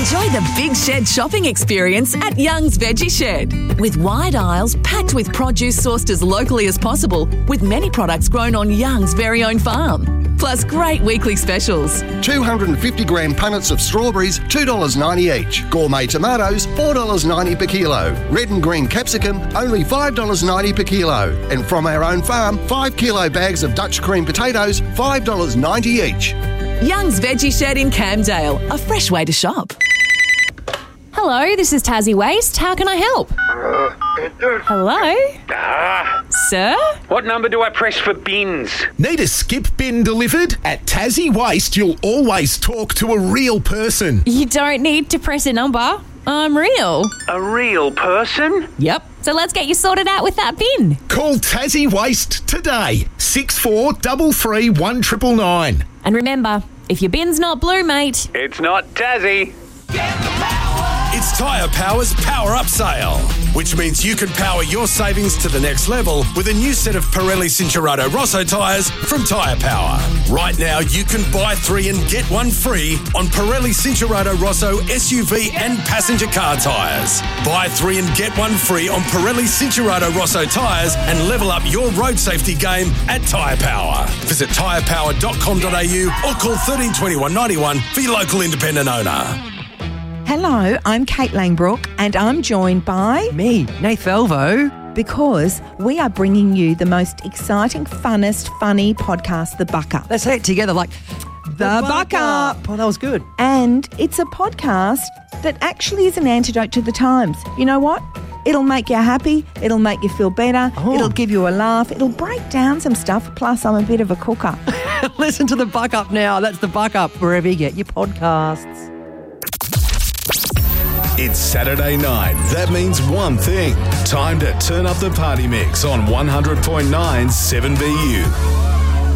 Enjoy the Big Shed shopping experience at Young's Veggie Shed. With wide aisles packed with produce sourced as locally as possible, with many products grown on Young's very own farm. Plus great weekly specials. 250-gram punnets of strawberries, $2.90 each. Gourmet tomatoes, $4.90 per kilo. Red and green capsicum, only $5.90 per kilo. And from our own farm, 5 kilo bags of Dutch cream potatoes, $5.90 each. Young's Veggie Shed in Camdale, a fresh way to shop. Hello, this is Tassie Waste. How can I help? Hello? Sir? What number do I press for bins? Need a skip bin delivered? At Tassie Waste, you'll always talk to a real person. You don't need to press a number. I'm real. A real person? Yep. So let's get you sorted out with that bin. Call Tassie Waste today. 6433 1999. And remember, if your bin's not blue, mate, It's not Tassie. It's Tyre Power's Power Up Sale, which means you can power your savings to the next level with a new set of Pirelli Cincherato Rosso tyres from Tyre Power. Right now, you can buy 3 and get 1 free on Pirelli Cincherato Rosso SUV and passenger car tyres. Buy 3 and get 1 free on Pirelli Cincherato Rosso tyres and level up your road safety game at Tyre Power. Visit tyrepower.com.au or call 13 21 91 for your local independent owner. Hello, I'm Kate Langbrook and I'm joined by... Me, Nath Elvo. Because we are bringing you the most exciting, funnest, funny podcast, The Buck Up. Let's say it together like... The Buck Up. Oh, that was good. And it's a podcast that actually is an antidote to the times. You know what? It'll make you happy. It'll make you feel better. Oh. It'll give you a laugh. It'll break down some stuff. Plus, I'm a bit of a cooker. Listen to The Buck Up now. That's The Buck Up, wherever you get your podcasts. It's Saturday night. That means one thing. Time to turn up the party mix on 100.9 7BU.